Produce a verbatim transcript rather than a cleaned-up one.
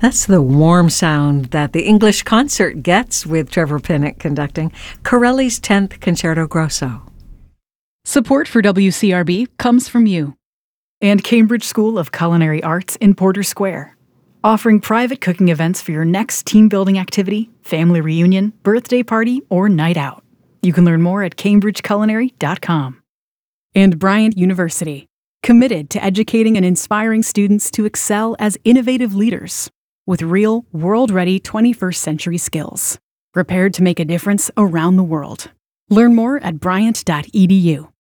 That's the warm sound that the English concert gets with Trevor Pinnock conducting Corelli's tenth Concerto Grosso. Support for W C R B comes from you and Cambridge School of Culinary Arts in Porter Square, offering private cooking events for your next team-building activity, family reunion, birthday party, or night out. You can learn more at cambridge culinary dot com. And Bryant University, committed to educating and inspiring students to excel as innovative leaders with real, world-ready twenty-first century skills, prepared to make a difference around the world. Learn more at bryant dot e d u.